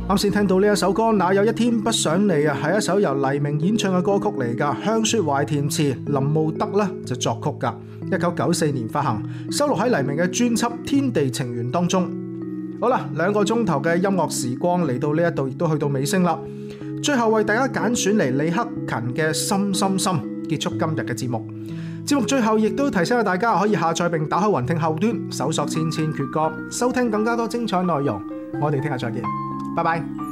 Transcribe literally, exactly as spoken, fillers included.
啱先聽到呢一首歌，哪有一天不想你啊，係一首由黎明演唱嘅歌曲嚟噶，向雪懷填詞，林慕德呢就作曲噶，一九九四年發行，收錄喺黎明嘅專輯《天地情緣》當中。好啦，兩個鐘頭嘅音樂時光嚟到呢一度，亦都去到尾聲啦。最後為大家揀選嚟李克勤嘅《心心心》，結束今日嘅節目。節目最後亦都提醒下大家可以下載並打開雲聽後端，搜索千千闕歌，收聽更加多精彩內容。我哋聽日再見，拜拜。